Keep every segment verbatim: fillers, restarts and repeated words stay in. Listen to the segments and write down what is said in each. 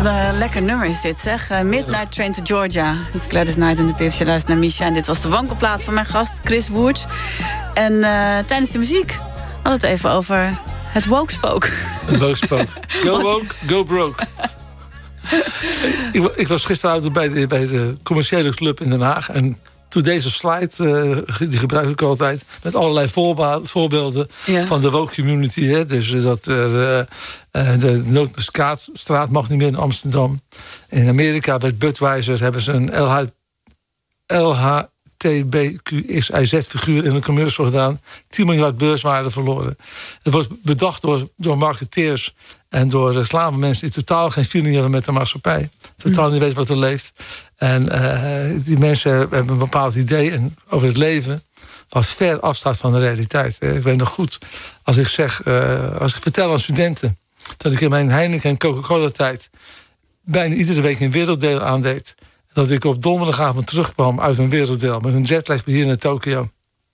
Wat een lekker nummer is dit, zeg. Uh, Midnight Train to Georgia. Gladys Knight en de Pips. Je luistert naar Misha. En dit was de wankelplaat van mijn gast, Chris Woerts. En uh, tijdens de muziek hadden we het even over het woke-spook. Het woke-spook. Go woke, go broke. ik, ik was gisteravond bij de, bij de commerciële club in Den Haag. En toen deze slide, uh, die gebruik ik altijd, met allerlei voorba- voorbeelden ja. van de woke community. Hè? Dus dat er uh, de Nootmuskaatstraat mag niet meer in Amsterdam. In Amerika bij Budweiser hebben ze een L H T B Q X I Z-figuur in een commercial gedaan. tien miljard beurswaarde verloren. Het wordt bedacht door, door marketeers en door reclamemensen die totaal geen feeling hebben met de maatschappij. Totaal niet weten wat er leeft. En uh, die mensen hebben een bepaald idee en over het leven wat ver afstaat van de realiteit. Ik weet nog goed, als ik zeg, uh, als ik vertel aan studenten dat ik in mijn Heineken en Coca-Cola tijd bijna iedere week een werelddeel aandeed. Dat ik op donderdagavond terugkwam uit een werelddeel met een jetlag hier naar Tokio.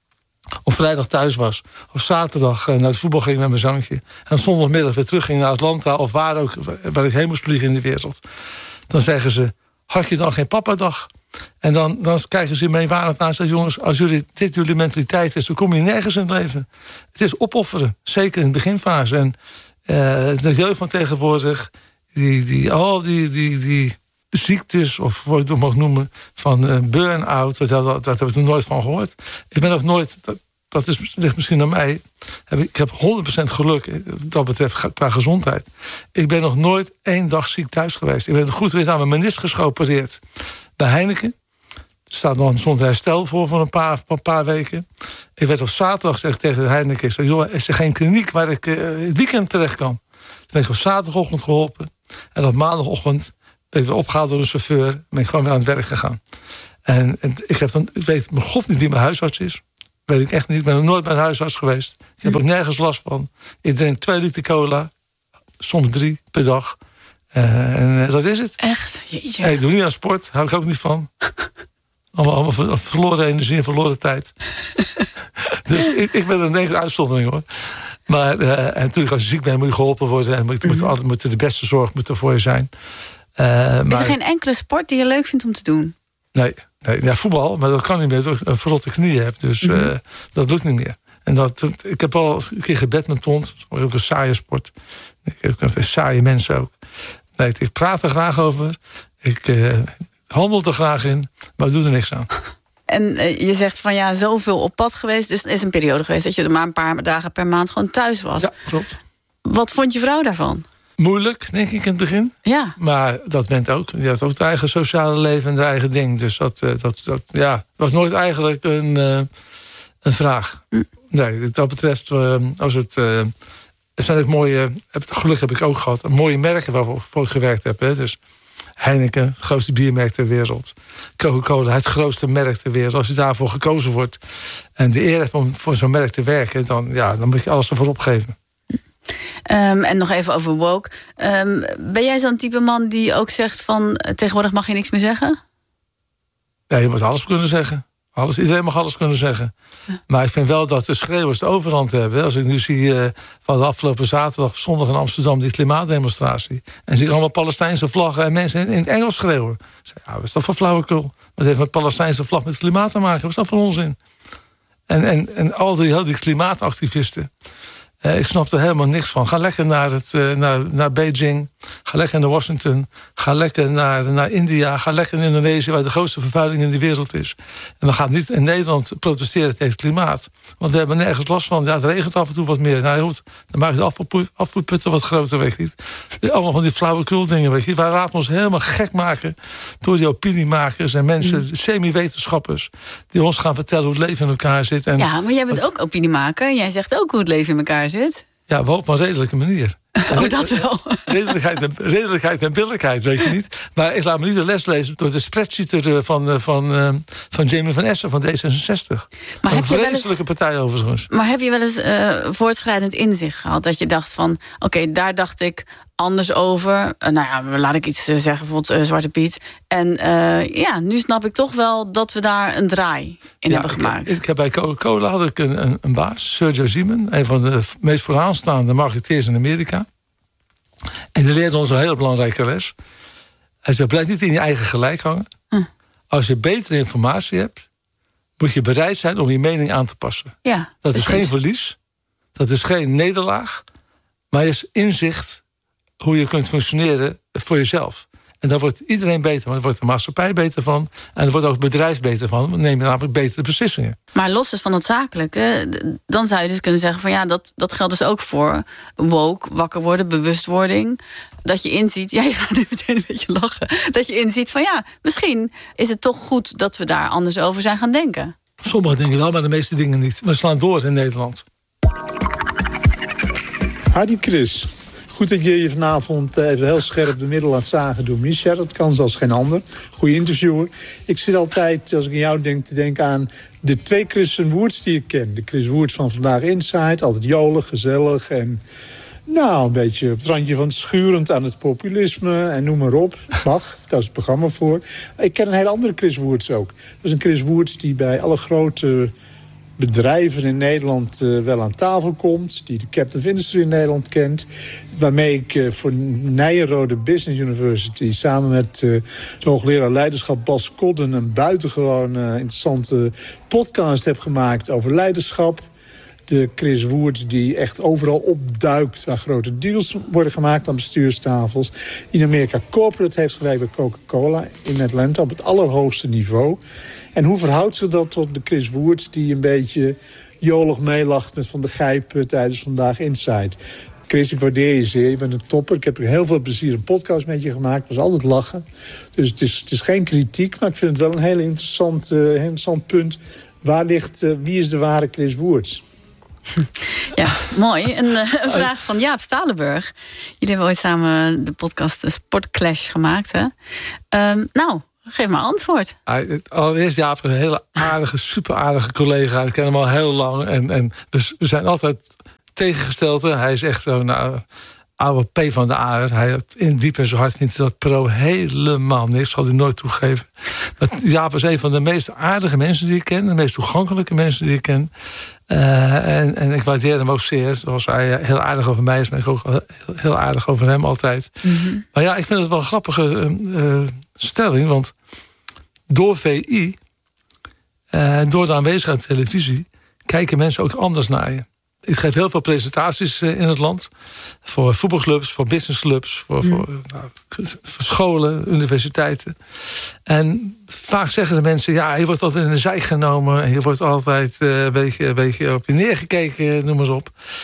Op vrijdag thuis was. Op zaterdag naar het voetbal ging met mijn zoontje. En op zondagmiddag weer terug ging naar Atlanta of waar ook, waar ik heen moest vliegen in de wereld. Dan zeggen ze, had je dan geen papadag? En dan, dan kijken ze meewarend aan en zeggen, jongens, als jullie, dit jullie mentaliteit is, dan kom je nergens in het leven. Het is opofferen, zeker in de beginfase. En uh, de jeugd van tegenwoordig, die, die, al die, die, die ziektes, of wat je het mag noemen, van uh, burn-out, dat, dat, dat heb ik er nooit van gehoord. Ik ben nog nooit, dat, dat is, ligt misschien aan mij, heb ik, ik heb honderd procent geluk, dat betreft qua gezondheid. Ik ben nog nooit één dag ziek thuis geweest. Ik ben goed weer aan mijn meniscus geopereerd bij Heineken. Er staat nog een stond herstel voor voor een paar, een paar weken. Ik werd op zaterdag gezegd tegen Heineken, ik zei, joh, is er geen kliniek waar ik uh, het weekend terecht kan? Toen ben ik op zaterdagochtend geholpen. En op maandagochtend ben ik weer opgehaald door een chauffeur. Ben ik gewoon weer aan het werk gegaan. En, en ik, heb dan, ik weet mijn god niet wie mijn huisarts is. Weet ik echt niet. Ik ben nog nooit bij een huisarts geweest. Ik heb ook nergens last van. Ik drink twee liter cola. Soms drie per dag. Uh, en uh, dat is het. Echt? Jeetje. Hey, ik doe niet aan sport. Hou ik ook niet van. Allemaal, allemaal verloren energie en verloren tijd. Dus ik, ik ben een enkele uitzondering hoor. Maar uh, en natuurlijk als je ziek bent moet je geholpen worden. En moet, moet, altijd, moet de beste zorg moet er voor je zijn. Uh, maar, is er geen enkele sport die je leuk vindt om te doen? Nee, nee ja, voetbal, maar dat kan niet meer. Dat ik een verrotte knieën heb. Dus uh, mm-hmm. dat lukt niet meer. En dat, ik heb al een keer gebadminton. Dat is ook een saaie sport. Ik heb ook een saaie mensen ook. Nee, ik praat er graag over. Ik uh, handel er graag in. Maar ik doe er niks aan. En uh, je zegt van ja, zoveel op pad geweest. Dus er is een periode geweest dat je er maar een paar dagen per maand gewoon thuis was. Ja, klopt. Wat vond je vrouw daarvan? Moeilijk, denk ik, in het begin. Ja. Maar dat went ook. Die had ook het eigen sociale leven en het eigen ding. Dus dat, uh, dat, dat ja, was nooit eigenlijk een, uh, een vraag. Mm. Nee, dat betreft, uh, als het... Uh, er zijn ook mooie... Het geluk heb ik ook gehad. Mooie merken waarvoor ik gewerkt heb. Hè. Dus Heineken, het grootste biermerk ter wereld. Coca-Cola, het grootste merk ter wereld. Als je daarvoor gekozen wordt en de eer hebt om voor zo'n merk te werken, dan, ja, dan moet je alles ervoor opgeven. Um, en nog even over woke. Um, ben jij zo'n type man die ook zegt van tegenwoordig mag je niks meer zeggen? Ja, je moet alles kunnen zeggen. Alles, iedereen mag alles kunnen zeggen. Ja. Maar ik vind wel dat de schreeuwers de overhand hebben. Als ik nu zie uh, van de afgelopen zaterdag, zondag in Amsterdam, die klimaatdemonstratie. En zie ik allemaal Palestijnse vlaggen en mensen in, in het Engels schreeuwen. Ik zeg, ja, wat is dat voor flauwekul? Wat heeft met Palestijnse vlag met het klimaat te maken? Wat is dat voor onzin? En, en, en al die, al die klimaatactivisten. Uh, ik snap er helemaal niks van. Ga lekker naar, het, uh, naar, naar Beijing. Ga lekker naar Washington. Ga lekker naar, naar India. Ga lekker in Indonesië, waar de grootste vervuiling in de wereld is. En dan gaat niet in Nederland protesteren tegen het klimaat. Want we hebben nergens last van. Ja, het regent af en toe wat meer. Nou goed, dan maak je de afvoerput, afvoerputten wat groter, weet je niet. Allemaal van die flauwekul dingen, weet je. Wij laten ons helemaal gek maken door die opiniemakers en mensen, mm. semi-wetenschappers, die ons gaan vertellen hoe het leven in elkaar zit. En ja, maar jij bent ook opiniemaker. Jij zegt ook hoe het leven in elkaar zit. Ja, wel op een redelijke manier. Oh, dat wel. Redelijkheid en, redelijkheid en billijkheid, weet je niet. Maar ik laat me niet de les lezen door de spreadsheet van, van, van Jamie van Essen van D zesenzestig. Maar een vreselijke eens, partij overigens. Maar heb je wel eens uh, voortschrijdend inzicht gehad? Dat je dacht van, oké, okay, daar dacht ik anders over. Uh, nou ja, laat ik iets uh, zeggen, bijvoorbeeld uh, Zwarte Piet. En uh, ja, nu snap ik toch wel dat we daar een draai in ja, hebben gemaakt. Ik, ik heb bij Coca-Cola had ik een, een, een baas, Sergio Simon, een van de meest vooraanstaande marketeers in Amerika. En die leerde ons een hele belangrijke les. Hij zei, blijf niet in je eigen gelijk hangen. Hm. Als je betere informatie hebt, moet je bereid zijn om je mening aan te passen. Ja, dat precies. is geen verlies, dat is geen nederlaag, maar is inzicht hoe je kunt functioneren voor jezelf. En daar wordt iedereen beter van. Daar wordt de maatschappij beter van. En daar wordt ook het bedrijf beter van. Dan neem je namelijk betere beslissingen. Maar los dus van het zakelijke, dan zou je dus kunnen zeggen van ja, dat, dat geldt dus ook voor woke, wakker worden, bewustwording. Dat je inziet, ja, je gaat nu meteen een beetje lachen. Dat je inziet van ja, misschien is het toch goed dat we daar anders over zijn gaan denken. Sommige dingen wel, maar de meeste dingen niet. We slaan door in Nederland. Hadi Chris. Goed dat je je vanavond even heel scherp de middel laat zagen door Misha. Dat kan zoals geen ander. Goeie interviewer. Ik zit altijd, als ik aan jou denk, te denken aan de twee Chris Woerts die ik ken. De Chris Woerts van Vandaag Inside. Altijd jolig, gezellig en nou, een beetje op het randje van het schurend aan het populisme. En noem maar op. Mag, daar is het programma voor. Ik ken een hele andere Chris Woerts ook. Dat is een Chris Woerts die bij alle grote bedrijven in Nederland uh, wel aan tafel komt. Die de Captain of Industry in Nederland kent. Waarmee ik uh, voor Nyenrode Business University samen met uh, de hoogleraar leiderschap Bas Kodden een buitengewoon uh, interessante podcast heb gemaakt over leiderschap. De Chris Woerts die echt overal opduikt waar grote deals worden gemaakt aan bestuurstafels. In Amerika corporate heeft gewerkt bij Coca-Cola in Atlanta op het allerhoogste niveau. En hoe verhoudt zich dat tot de Chris Woerts die een beetje jolig meelacht met Van der Gijp tijdens Vandaag Inside? Chris, ik waardeer je zeer. Je bent een topper. Ik heb heel veel plezier een podcast met je gemaakt. Het was altijd lachen. Dus het is, het is geen kritiek, maar ik vind het wel een heel interessant, uh, interessant punt. Waar ligt, uh, wie is de ware Chris Woerts? Ja, mooi. Een, een vraag van Jaap Stalenburg. Jullie hebben ooit samen de podcast Sportclash gemaakt, hè? Um, nou, geef maar antwoord. Allereerst Jaap, een hele aardige, super aardige collega. Ik ken hem al heel lang. En, en we, we zijn altijd tegengesteld. Hij is echt zo'n nou, oude P van de A. Hij had in diep en zo hard niet dat pro helemaal niks. Zal hij nooit toegeven. Maar Jaap is een van de meest aardige mensen die ik ken. De meest toegankelijke mensen die ik ken. Uh, en, en ik waardeer hem ook zeer. Zoals hij heel aardig over mij is, ben ik ook heel, heel aardig over hem altijd. Mm-hmm. Maar ja, ik vind het wel een grappige uh, stelling. Want door V I, uh, door de aanwezigheid op televisie, kijken mensen ook anders naar je. Ik geef heel veel presentaties in het land. Voor voetbalclubs, voor businessclubs, voor, mm. voor, nou, voor scholen, universiteiten. En vaak zeggen de mensen, ja, je wordt altijd in de zijk genomen. En je wordt altijd uh, een, beetje, een beetje op je neergekeken, noem maar op.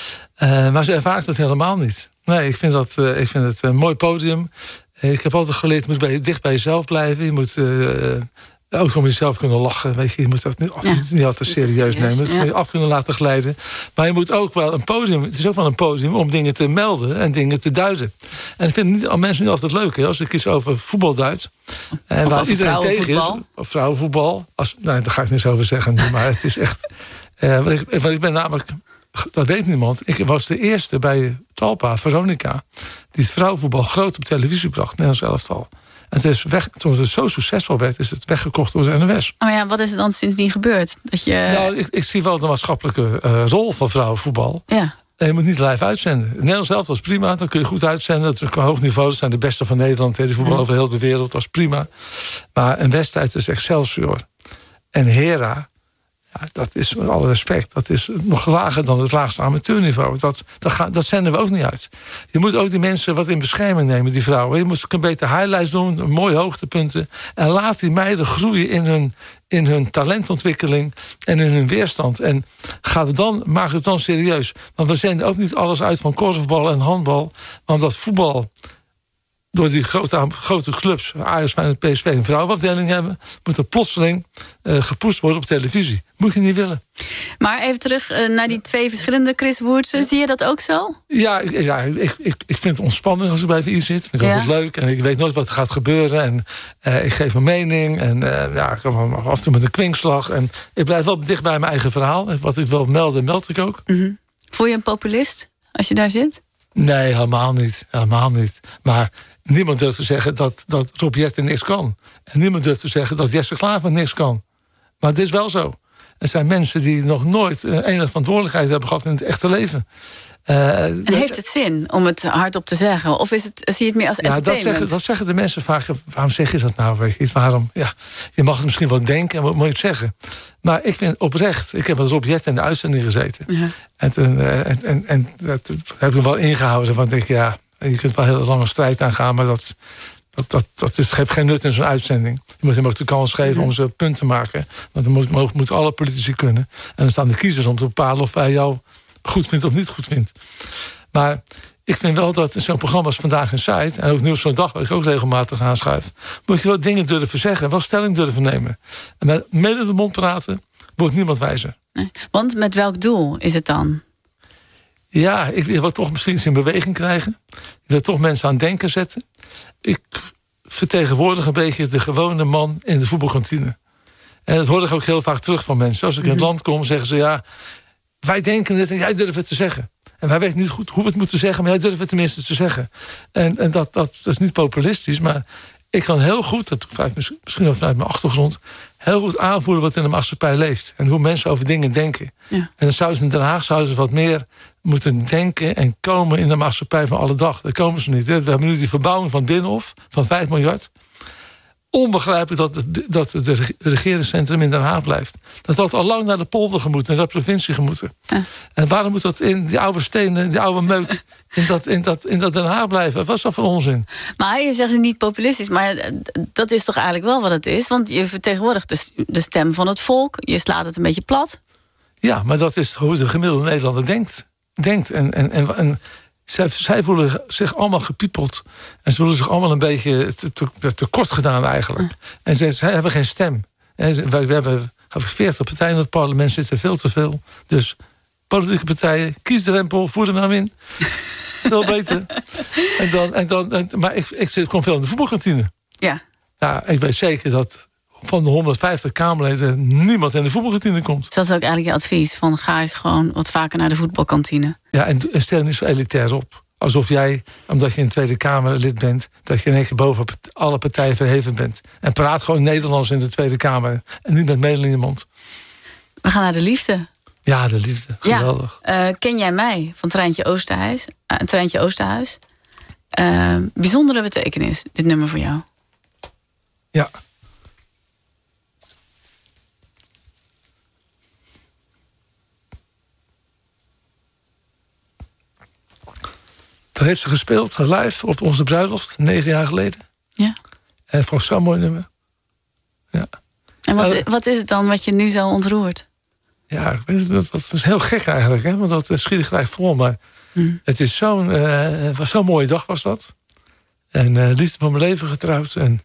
Uh, maar ze ervaren dat helemaal niet. Nee, ik vind, dat, uh, ik vind het een mooi podium. Ik heb altijd geleerd, je moet bij, dicht bij jezelf blijven. Je moet Uh, ook om jezelf kunnen lachen. Weet je, je moet dat niet, ja, niet altijd serieus serieus, nemen. Dat ja. moet je af kunnen laten glijden. Maar je moet ook wel een podium. Het is ook wel een podium om dingen te melden en dingen te duiden. En ik vind het niet, mensen niet altijd leuk. Hè, als ik iets over voetbal duid. En of waar iedereen tegen is. Of vrouwenvoetbal. Als, nou, daar ga ik niks over zeggen. Maar het is echt. Uh, want, ik, want ik ben namelijk. Dat weet niemand. Ik was de eerste bij Talpa, Veronica, die het vrouwenvoetbal groot op televisie bracht. Nederlands elftal. En het is weg, toen het zo succesvol werd, is het weggekocht door de N O S. Oh ja, wat is er dan sindsdien gebeurd? Dat je... Nou, ik, ik zie wel de maatschappelijke uh, rol van vrouwenvoetbal. Ja. En je moet niet live uitzenden. Nederlands elftal was prima, dan kun je goed uitzenden. Dat is een hoog niveau, dat zijn de beste van Nederland. Die voetbal ja. over heel de wereld, dat was prima. Maar een wedstrijd is Excelsior en Hera. Ja, dat is met alle respect. Dat is nog lager dan het laagste amateurniveau. Dat, dat, gaan, dat zenden we ook niet uit. Je moet ook die mensen wat in bescherming nemen, die vrouwen. Je moet een beter highlights doen, mooie hoogtepunten. En laat die meiden groeien in hun, in hun talentontwikkeling en in hun weerstand. En ga het dan, maak het dan serieus. Want we zenden ook niet alles uit van korfbal en handbal. Want dat voetbal, door die grote, grote clubs, Ajax, Feyenoord, P S V, een vrouwenafdeling hebben, moet er plotseling uh, gepusht worden op televisie. Moet je niet willen. Maar even terug uh, naar die twee verschillende Chris Woertsen. Zie je dat ook zo? Ja, ja ik, ik, ik vind het ontspanning als ik bij V I zit. Vind ik ja. altijd leuk. En ik weet nooit wat er gaat gebeuren. En uh, ik geef mijn mening. En uh, ja, ik kom af en toe met een kwinkslag. En ik blijf wel dicht bij mijn eigen verhaal. En wat ik wil melden, meld ik ook. Mm-hmm. Voel je een populist als je daar zit? Nee, helemaal niet. Helemaal niet. Maar niemand durft te zeggen dat, dat Rob Jetten niks kan. En niemand durft te zeggen dat Jesse Klaver niks kan. Maar het is wel zo. Er zijn mensen die nog nooit een enige verantwoordelijkheid hebben gehad in het echte leven. Uh, en heeft het zin om het hardop te zeggen? Of is het, zie je het meer als entertainment? Ja, dat zeggen, dat zeggen de mensen vaak. Waarom zeg je dat nou? Weet je, waarom? Ja, je mag het misschien wel denken en moet je het zeggen. Maar ik ben oprecht. Ik heb met Rob Jet in de uitzending gezeten. Ja. En, en, en, en dat heb ik wel ingehouden. Want ik ja, je kunt wel een hele lange strijd aangaan, maar dat, dat, dat, dat is, geeft geen nut in zo'n uitzending. Je moet hem ook de kans geven ja. om zijn punt te maken. Want dan moeten moet alle politici kunnen. En dan staan de kiezers om te bepalen of hij jou goed vindt of niet goed vindt. Maar ik vind wel dat zo'n programma als Vandaag Inside, en ook Nieuws zo'n dag, waar ik ook regelmatig aanschuif, moet je wel dingen durven zeggen, wel stelling durven nemen. En met mede de mond praten wordt niemand wijzer. Nee. Want met welk doel is het dan? Ja, ik wil toch misschien iets in beweging krijgen. Ik wil toch mensen aan het denken zetten. Ik vertegenwoordig een beetje de gewone man in de voetbalkantine. En dat hoor ik ook heel vaak terug van mensen. Als ik in het land kom, zeggen ze ja, wij denken het en jij durft het te zeggen. En wij weten niet goed hoe we het moeten zeggen, maar jij durft het tenminste te zeggen. En, en dat, dat, dat is niet populistisch, maar ik kan heel goed, dat misschien ook vanuit mijn achtergrond, heel goed aanvoelen wat in de maatschappij leeft. En hoe mensen over dingen denken. Ja. En dan zouden ze in Den Haag zouden ze wat meer moeten denken en komen in de maatschappij van alle dag. Daar komen ze niet. We hebben nu die verbouwing van het Binnenhof van vijf miljard. Onbegrijpelijk dat het, dat het regeringscentrum in Den Haag blijft. Dat had al lang naar de polder gemoeten, naar de provincie gemoeten. Ja. En waarom moet dat in die oude stenen, die oude meuk, in dat, in dat, in dat Den Haag blijven? Wat is dat voor onzin? Maar je zegt het niet populistisch, maar dat is toch eigenlijk wel wat het is? Want je vertegenwoordigt de, de stem van het volk, je slaat het een beetje plat. Ja, maar dat is hoe de gemiddelde Nederlander denkt. denkt. En, en, en, en zij, zij voelen zich allemaal gepiepeld. En ze voelen zich allemaal een beetje te, te, te kort gedaan eigenlijk. Ja. En zij, zij hebben geen stem. En ze, we, we hebben veertig partijen in het parlement, zitten veel te veel. Dus politieke partijen, kiesdrempel, voer er nou in. Veel beter. En dan, en dan, en, maar ik, ik kom veel in de voetbalkantine. Ja. Nou, ik weet zeker dat van de honderdvijftig Kamerleden niemand in de voetbalkantine komt. Dat is ook eigenlijk je advies, van ga eens gewoon wat vaker naar de voetbalkantine. Ja, en, en stel niet zo elitair op. Alsof jij, omdat je in de Tweede Kamer lid bent, dat je in één keer boven alle partijen verheven bent. En praat gewoon Nederlands in de Tweede Kamer. En niet met medel in je mond. We gaan naar de liefde. Ja, de liefde. Geweldig. Ja, uh, Ken jij mij van Treintje Oosterhuis? Uh, Treintje Oosterhuis. Uh, bijzondere betekenis, dit nummer voor jou. Ja. Dat heeft ze gespeeld live op onze bruiloft, negen jaar geleden. Ja. En vond ik zo'n mooi nummer. Ja. En wat, wat is het dan wat je nu zo ontroert? Ja, ik weet het, dat, dat is heel gek eigenlijk, hè? Want dat schiet ik gelijk vol. Maar hmm. het is zo'n uh, zo'n mooie dag was dat. En uh, liefde van mijn leven getrouwd. En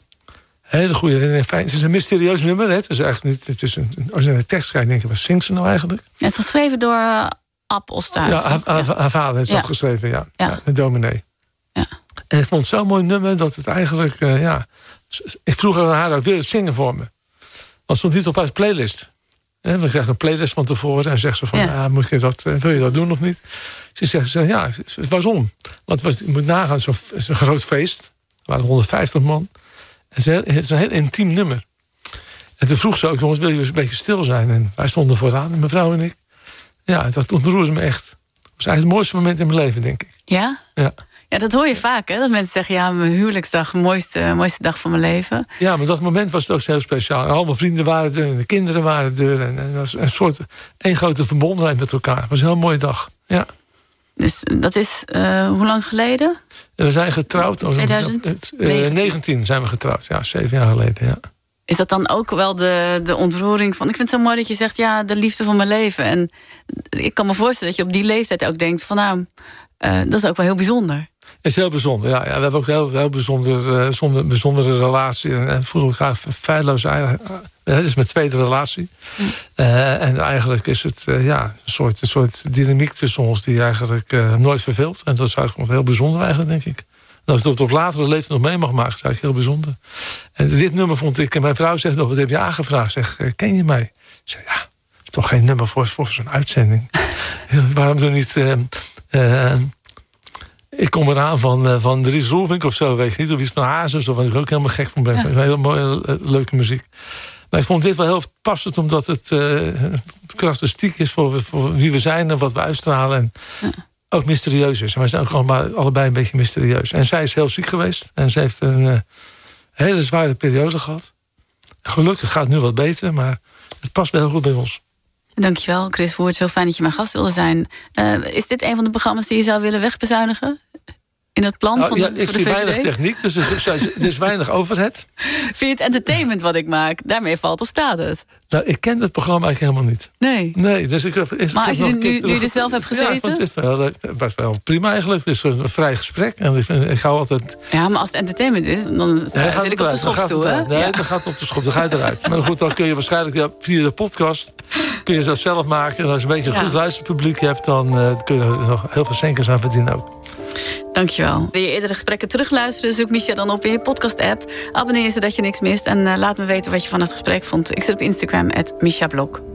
hele goede, fijn. Het is een mysterieus nummer. Hè? Het is eigenlijk niet. Het is een, als je naar de tekst kijkt, denk je, wat zingt ze nou eigenlijk? Het is geschreven door uh, Ab Osterhuis. Ja, haar, haar, haar vader heeft ja. dat geschreven, ja. ja. ja een dominee. Ja. En ik vond het zo'n mooi nummer dat het eigenlijk, uh, ja. Ik vroeg aan haar ook, wil je het zingen voor me? Want stond niet op haar playlist. We krijgen een playlist van tevoren en zegt ze van, ja. ah, moet je dat, wil je dat doen of niet? Ze zegt, ja, het was om. Want het was, je moet nagaan, zo'n zo groot feest. Er waren honderdvijftig man. En ze, het is een heel intiem nummer. En toen vroeg ze ook, jongens, wil je eens een beetje stil zijn? En wij stonden vooraan, mevrouw en ik. Ja, dat ontroerde me echt. Dat was eigenlijk het mooiste moment in mijn leven, denk ik. Ja? Ja. Ja, dat hoor je vaak, hè? Dat mensen zeggen, ja, mijn huwelijksdag, de mooiste, mooiste dag van mijn leven. Ja, maar dat moment was het ook heel speciaal. Al mijn vrienden waren er en de kinderen waren er. En het was een soort, één grote verbondenheid met elkaar. Het was een heel mooie dag, ja. Dus dat is, uh, hoe lang geleden? We zijn getrouwd. twintig negentien zijn we getrouwd, ja, zeven jaar geleden, ja. Is dat dan ook wel de, de ontroering van... Ik vind het zo mooi dat je zegt, ja, de liefde van mijn leven. En ik kan me voorstellen dat je op die leeftijd ook denkt van... nou, uh, dat is ook wel heel bijzonder. Het is heel bijzonder, ja. ja we hebben ook een heel, heel bijzonder, uh, bijzondere relatie. En, en voelen elkaar feilloos. Het is mijn tweede relatie. Hm. Uh, en eigenlijk is het uh, ja, een, soort, een soort dynamiek tussen ons... die eigenlijk uh, nooit verveelt. En dat is eigenlijk heel bijzonder eigenlijk, denk ik. Dat ik het op latere leeftijd nog mee mag maken, is eigenlijk heel bijzonder. En dit nummer vond ik... En mijn vrouw zegt, oh, wat heb je aangevraagd? Zeg, ken je mij? Ik zeg, ja, het is toch geen nummer voor, voor zo'n uitzending. Waarom dan niet... Uh, uh, ik kom eraan van, uh, van Dries Roelvink of zo, weet je niet. Of iets van Hazes, of wat ik ook helemaal gek van ben. Ja. Heel mooie, uh, leuke muziek. Maar ik vond dit wel heel passend, omdat het uh, karakteristiek is voor, voor wie we zijn en wat we uitstralen. En, ja. ook mysterieus is. En wij zijn ook allemaal, allebei een beetje mysterieus. En zij is heel ziek geweest. En ze heeft een uh, hele zware periode gehad. Gelukkig gaat het nu wat beter, maar het past wel heel goed bij ons. Dankjewel, Chris Woerts. Zo fijn dat je mijn gast wilde zijn. Uh, is dit een van de programma's die je zou willen wegbezuinigen? In het plan nou, van de, ja, ik voor de zie V V D? weinig techniek, dus er is, er is weinig overhead. Vind je het entertainment wat ik maak? Daarmee valt of staat het? Nou, ik ken het programma eigenlijk helemaal niet. Nee. Nee, dus ik, is maar als je nu, nu, nu er zelf hebt gezeten? Ja, het is wel, het was wel prima eigenlijk. Het is een vrij gesprek. En ik, vind, ik hou altijd... Ja, maar als het entertainment is, dan nee, zit ik op de schopstoel, hè? Nee, ja. dan gaat het op de schop, dan ga je eruit. Maar goed, dan kun je waarschijnlijk ja, via de podcast... kun je dat zelf maken. En als je een beetje een ja. goed luisterpubliek hebt... dan uh, kun je er nog heel veel centjes aan verdienen ook. Dankjewel. Wil je eerdere gesprekken terugluisteren? Zoek Misha dan op in je podcast-app. Abonneer je zodat je niks mist. En uh, laat me weten wat je van het gesprek vond. Ik zit op Instagram, at Misha Blok.